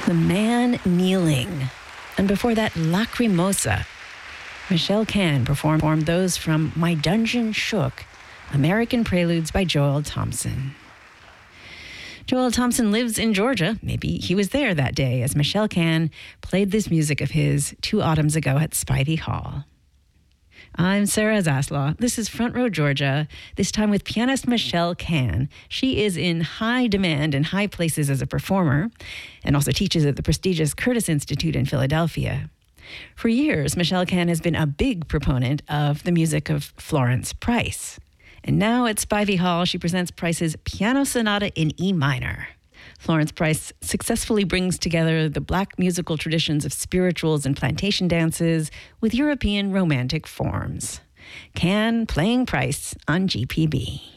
The Man Kneeling. And before that, Lacrimosa. Michelle Can performed those from My Dungeon Shook, American Preludes by Joel Thompson. Joel Thompson lives in Georgia. Maybe he was there that day as Michelle Can played this music of his 2 autumns ago at Spivey Hall. I'm Sarah Zaslaw. This is Front Row Georgia, this time with pianist Michelle Can. She is in high demand and high places as a performer and also teaches at the prestigious Curtis Institute in Philadelphia. For years, Michelle Can has been a big proponent of the music of Florence Price. And now at Spivey Hall, she presents Price's Piano Sonata in E minor. Florence Price successfully brings together the Black musical traditions of spirituals and plantation dances with European romantic forms. Can playing Price on GPB.